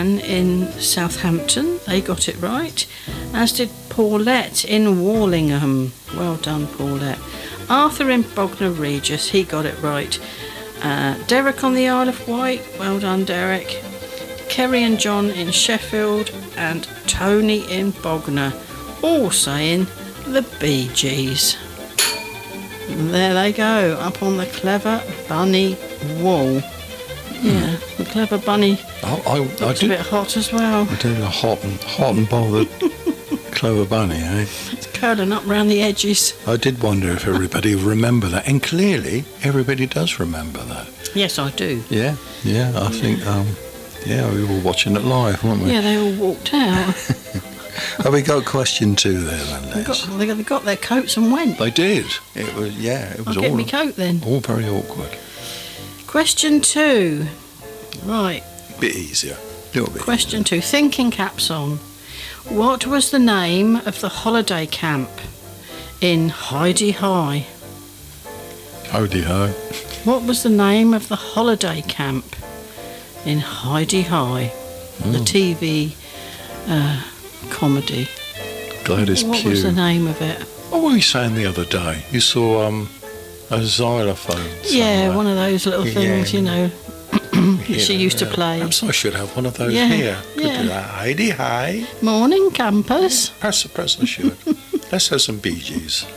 Anne in Southampton. They got it right. As did Paulette in Warlingham. Well done, Paulette. Arthur in Bognor Regis. He got it right. Derek on the Isle of Wight. Well done, Derek. Kerry and John in Sheffield. And Tony in Bognor. All saying the Bee Gees. There they go, up on the Clever Bunny wall. Yeah, the Clever Bunny looks a bit hot as well. I do a hot and bothered Clever Bunny, eh? It's curling up round the edges. I did wonder if everybody would remember that, and clearly everybody does remember that. Yes, I do. Yeah, I think, we were watching it live, weren't we? Yeah, they all walked out. Have we got question 2 there then, Les? They got their coats and went. They did. It was I'll get me coat then. All very awkward. Question 2. Right. Bit easier. Little bit. Question 2. Thinking caps on. What was the name of the holiday camp in Heidi High? Howdy ho. What was the name of the holiday camp in Heidi High? The TV comedy. Gladys What Pugh. was the name of it? What were you saying the other day? You saw a xylophone. Yeah, somewhere. one of those little things, Yeah. you know, that she used to play. Perhaps I should have one of those Yeah, here. Could yeah. do that. Heidi hi. Morning, campers. Perhaps I should. Let's have some Bee Gees.